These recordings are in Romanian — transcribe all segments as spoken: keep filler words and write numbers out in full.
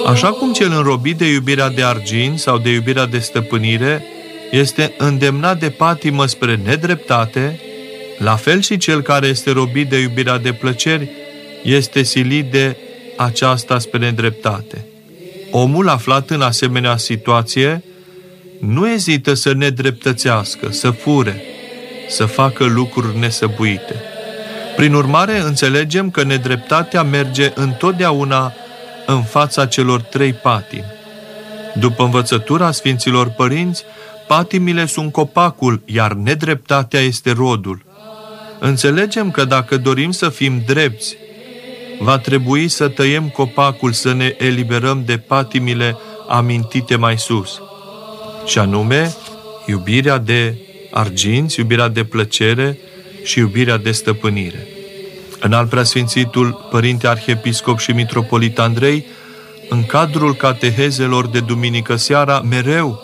Așa cum cel înrobit de iubirea de argint sau de iubirea de stăpânire este îndemnat de patimă spre nedreptate, la fel și cel care este robit de iubirea de plăceri este silit de aceasta spre nedreptate. Omul aflat în asemenea situație nu ezită să nedreptățească, să fure, să facă lucruri nesăbuite. Prin urmare, înțelegem că nedreptatea merge întotdeauna în fața celor trei patimi. După învățătura Sfinților Părinți, patimile sunt copacul, iar nedreptatea este rodul. Înțelegem că dacă dorim să fim drepți, va trebui să tăiem copacul, să ne eliberăm de patimile amintite mai sus, și anume iubirea de arginți, iubirea de plăcere și iubirea de stăpânire. În al preasfințitul Părinte Arhiepiscop și Mitropolit Andrei, în cadrul catehezelor de duminică seara, mereu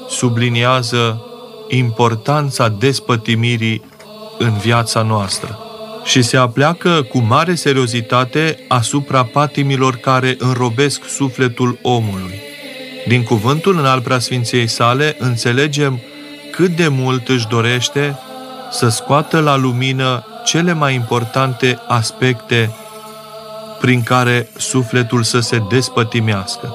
subliniază importanța despătimirii în viața noastră și se apleacă cu mare seriozitate asupra patimilor care înrobesc sufletul omului. Din cuvântul în al preasfinției sale înțelegem cât de mult își dorește să scoată la lumină cele mai importante aspecte prin care sufletul să se despătimească.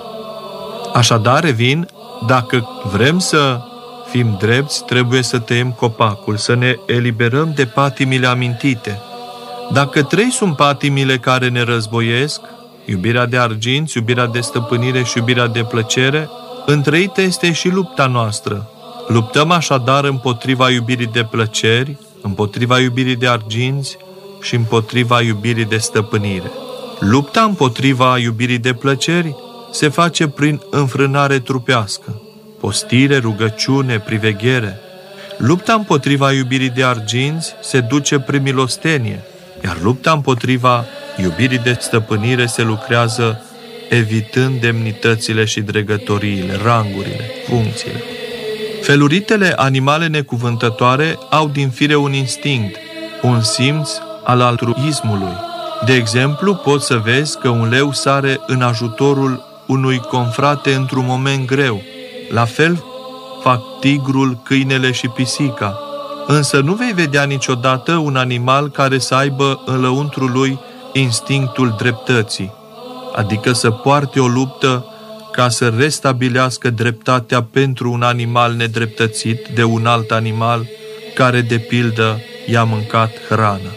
Așadar, revin, dacă vrem să fim drepți, trebuie să tăiem copacul, să ne eliberăm de patimile amintite. Dacă trei sunt patimile care ne războiesc, iubirea de arginți, iubirea de stăpânire și iubirea de plăcere, întreită este și lupta noastră. Luptăm așadar împotriva iubirii de plăceri, împotriva iubirii de arginți și împotriva iubirii de stăpânire. Lupta împotriva iubirii de plăceri se face prin înfrânare trupească, postire, rugăciune, priveghere. Lupta împotriva iubirii de arginți se duce prin milostenie, iar lupta împotriva iubirii de stăpânire se lucrează evitând demnitățile și dregătoriile, rangurile, funcțiile. Feluritele animale necuvântătoare au din fire un instinct, un simț al altruismului. De exemplu, poți să vezi că un leu sare în ajutorul unui confrate într-un moment greu. La fel fac tigrul, câinele și pisica. Însă nu vei vedea niciodată un animal care să aibă în lăuntrul lui instinctul dreptății, adică să poarte o luptă ca să restabilească dreptatea pentru un animal nedreptățit de un alt animal care, de pildă, i-a mâncat hrana.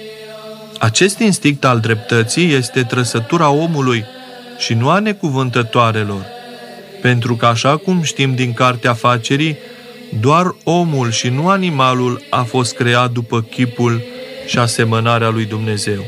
Acest instinct al dreptății este trăsătura omului și nu a necuvântătoarelor, pentru că, așa cum știm din Cartea Facerii, doar omul și nu animalul a fost creat după chipul și asemănarea lui Dumnezeu.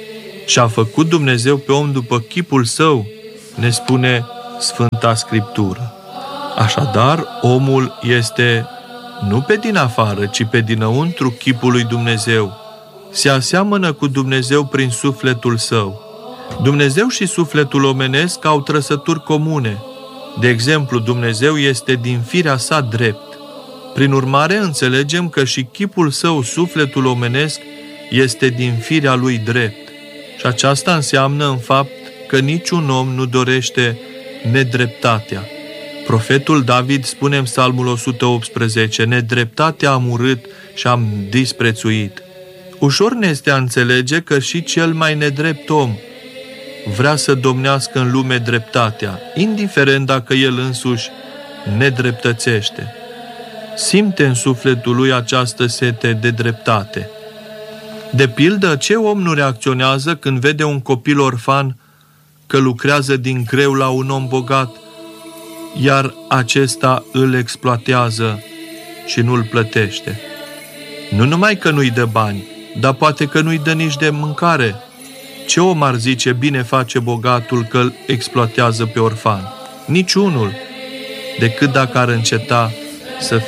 Și a făcut Dumnezeu pe om după chipul său, ne spune Sfânta Scriptură. Așadar, omul este nu pe din afară, ci pe dinăuntru chipul lui Dumnezeu. Se aseamănă cu Dumnezeu prin sufletul său. Dumnezeu și sufletul omenesc au trăsături comune. De exemplu, Dumnezeu este din firea sa drept. Prin urmare, înțelegem că și chipul său, sufletul omenesc, este din firea lui drept. Și aceasta înseamnă, în fapt, că niciun om nu dorește nedreptatea. Profetul David spune în Psalmul o sută optsprezece, nedreptatea am urât și am disprețuit. Ușor ne este a înțelege că și cel mai nedrept om vrea să domnească în lume dreptatea, indiferent dacă el însuși nedreptățește. Simte în sufletul lui această sete de dreptate. De pildă, ce om nu reacționează când vede un copil orfan că lucrează din greu la un om bogat, iar acesta îl exploatează și nu îl plătește? Nu numai că nu-i dă bani, dar poate că nu-i dă nici de mâncare. Ce om ar zice bine face bogatul că îl exploatează pe orfan? Niciunul, decât dacă ar înceta să